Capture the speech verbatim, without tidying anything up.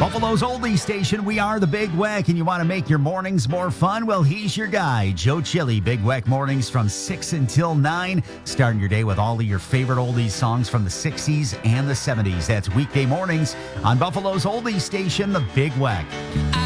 Buffalo's oldie station, we are the Big Weck, and you want to make your mornings more fun? Well, he's your guy, Joe Chili. Big Weck mornings from six until nine, starting your day with all of your favorite oldies songs from the sixties and the seventies. That's weekday mornings on Buffalo's oldie station, the Big Weck.